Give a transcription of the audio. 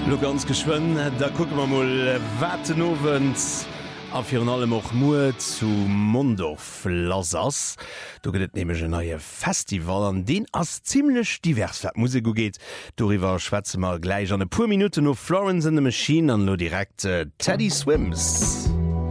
Lo ganz geschwënn, da kucken wir mal Wattenowens afir allem och Mut zu Mondorf Lass. Du gët nemeg een neue Festival an den ass ziemlichlech divers Musik geht. Doriwer schwätze mal gleich an e puer Minuten no Florence in the Machine an no direkt Teddy Swims.